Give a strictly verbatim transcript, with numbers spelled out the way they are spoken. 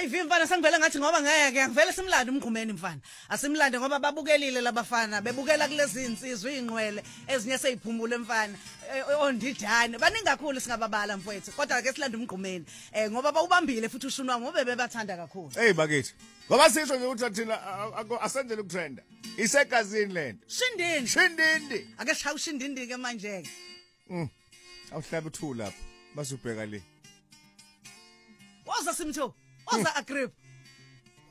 Hayi mfana sangivela ngathi ngoba ngeke ngivele simlande umqhumeni mfana. Asimlande ngoba babukelile labafana bebukela kulezi insizwe inqwele ezinye seyiphumule mfana ondidane. Baningi kakhulu singababala mfowethu kodwa ke silande umqhumeni. Eh ngoba bawubambile futhi ushunwa ngoba bebebathanda kakhulu. Hey bakithi. Ngoba sisho nje ukuthi thina asenzele ukutrenda. Isegazini lento. Shindindi. Shindindi. Ake shaya ushindindi ke manje ke. Mm. Awuhlaba uthu lapha. Basubheka le. Waza simtho. Waza agrip.